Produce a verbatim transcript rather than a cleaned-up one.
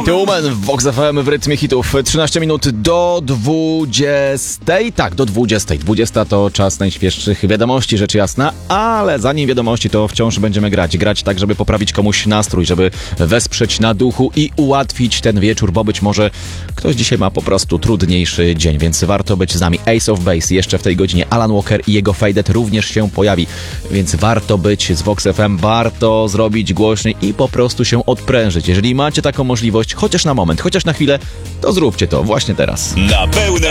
Tumen w Vox F M w rytmie hitów. trzynaście minut do dwudziestej. Tak, do dwudziestej. dwudziesta to czas najświeższych wiadomości, rzecz jasna, ale zanim wiadomości, to wciąż będziemy grać. Grać tak, żeby poprawić komuś nastrój, żeby wesprzeć na duchu i ułatwić ten wieczór, bo być może ktoś dzisiaj ma po prostu trudniejszy dzień, więc warto być z nami. Ace of Base jeszcze w tej godzinie. Alan Walker i jego Faded również się pojawi, więc warto być z Vox F M, warto zrobić głośniej i po prostu się odprężyć. Jeżeli macie taką możliwość, chociaż na moment, chociaż na chwilę, to zróbcie to właśnie teraz. Na pełne